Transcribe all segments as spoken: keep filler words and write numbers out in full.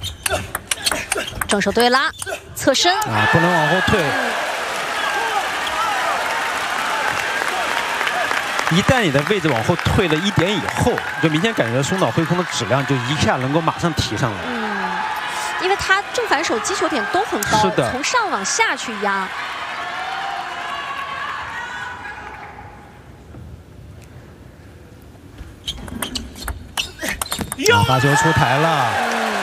正手对拉，侧身啊，不能往后退。一旦你的位置往后退了一点以后，就明显感觉松岛惠空的质量就一下能够马上提上来。 嗯，因为他正反手击球点都很高， 是的， 从上往下去压。 发球出台了。 嗯，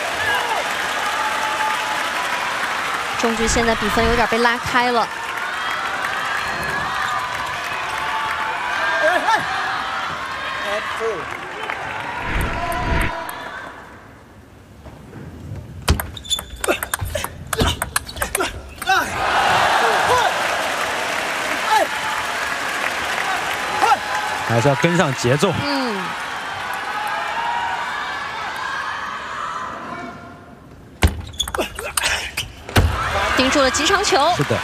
中局现在比分有点被拉开了。 还是要跟上节奏。 嗯。盯住了极长球。 是的。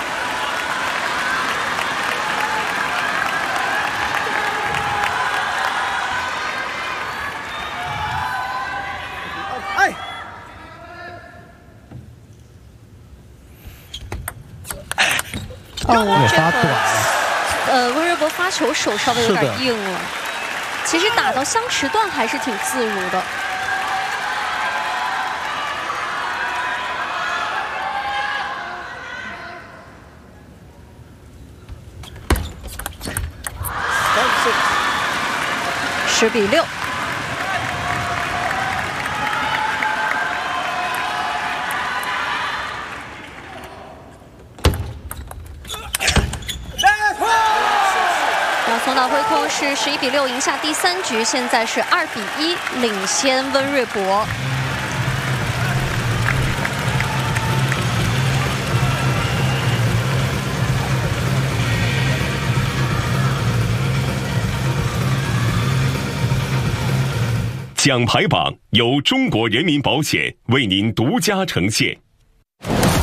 哎。 哦， 也发短了。 呃，温瑞博发球手稍微有点硬了。其实打到相持段还是挺自如的。十比六。松岛惠空是十一比六赢下第三局，现在是二比一领先温瑞博。 奖牌榜由中国人民保险为您独家呈现。